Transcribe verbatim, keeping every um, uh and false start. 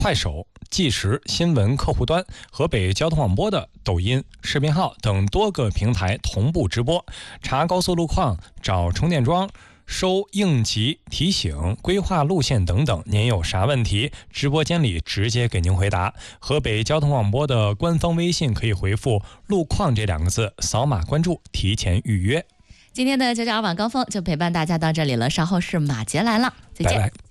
快手、即时新闻客户端、河北交通广播的抖音、视频号等多个平台同步直播。查高速路况、找充电桩、收应急提醒、规划路线等等，您有啥问题，直播间里直接给您回答。河北交通广播的官方微信可以回复“路况”这两个字，扫码关注，提前预约。 今天的九九二晚高峰就陪伴大家到这里了，稍后是马杰来了，再见。 拜拜。